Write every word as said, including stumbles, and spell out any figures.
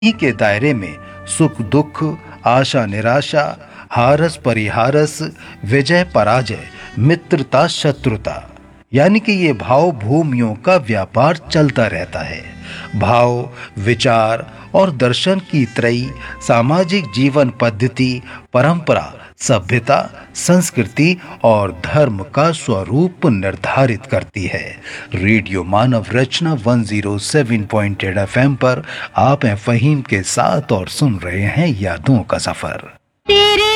इन्हीं के दायरे में सुख दुख, आशा निराशा, हारस परिहारस, विजय पराजय, मित्रता शत्रुता, यानी कि ये भाव भूमियों का व्यापार चलता रहता है। भाव, विचार और दर्शन की त्रयी सामाजिक जीवन पद्धति, परंपरा, सभ्यता, संस्कृति और धर्म का स्वरूप निर्धारित करती है। रेडियो मानव रचना एक सौ सात पॉइंट आठ एफएम पर आप हैं फहीम के साथ और सुन रहे हैं यादों का सफर।